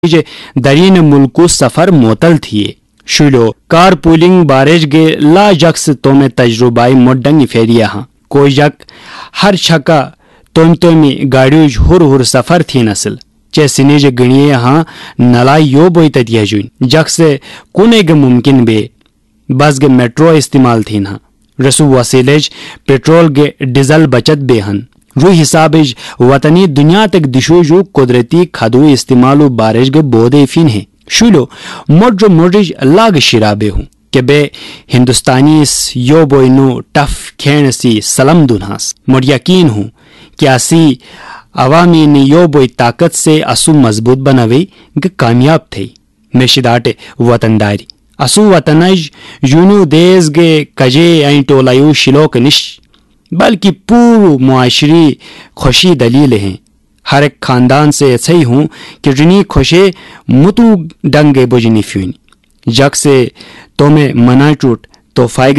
درین ملکو سفر معطل تھیے شلو کار پولنگ بارش گے لا جکس تو میں تجربائی مڈنگ فیریا ہاں کوئی جک ہر چھکا تومی گاڑیوج ہر سفر تھی نسل چے سنیج گنیے ہاں نلائی یو بوئی تدیا جوین جک سے کونے گے ممکن بے بس گے میٹرو استعمال تھی نا رسو وسیلج پیٹرول گے ڈیزل بچت بے ہن روی حسابج وطنی دنیا تک دشو جو قدرتی کھدو استعمالو بارش گے بودے فین ہے شولو مڈر مڈرج لاگ شرابے ہوں کہ بے ہندوستانی اس یو بوئی نو ٹف کھین سی سلم دنہاس مڈ یقین ہوں کہ اسی عوامی نے یو بوئی طاقت سے اسو مضبوط بناوی گے کامیاب تھے میشداٹے وطنداری اسو وطنج یونو دیز گے کجے این ٹولایو شلوک نش بلکہ پورو معاشری خوشی دلیل ہیں ہر ایک خاندان سے ایسا ہی ہوں کہ جنی خوشے متو ڈنگے بجنی فیونی جگ سے تو میں منا ٹوٹ تو فائگ